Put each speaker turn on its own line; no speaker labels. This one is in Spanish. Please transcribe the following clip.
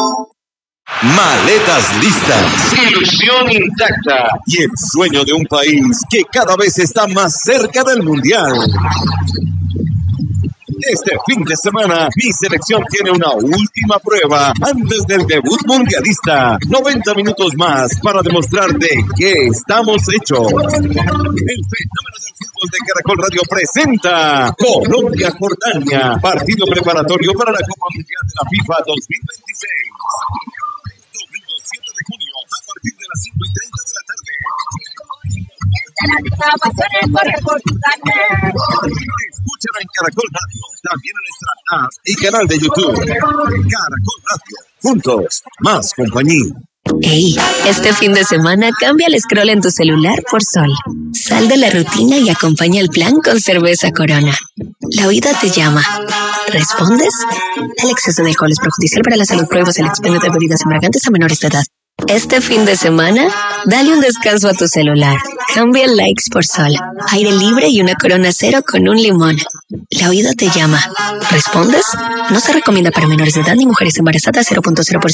Maletas listas, ilusión intacta y el sueño de un país que cada vez está más cerca del Mundial. Este fin de semana, mi selección tiene una última prueba antes del debut mundialista. 90 minutos más para demostrar de qué estamos hechos. El fenómeno del fútbol de Caracol Radio presenta Colombia-Jordania, partido preparatorio para la Copa Mundial de la FIFA 2026. Domingo 7 de junio, a partir de las 5:30 de la tarde. Escúchalo en Caracol Radio, también en nuestra app y canal de YouTube. Caracol Radio, juntos, más compañía.
Hey, este fin de semana cambia el scroll en tu celular por Sol. Sal de la rutina y acompaña el plan con cerveza Corona. La vida te llama. ¿Respondes? El exceso de alcohol es perjudicial para la salud. Prohíbas el expendio de bebidas embriagantes a menores de edad. Este fin de semana, dale un descanso a tu celular. Cambia likes por Sol. Aire libre y una Corona cero con un limón. La vida te llama. ¿Respondes? No se recomienda para menores de edad ni mujeres embarazadas. 0.0%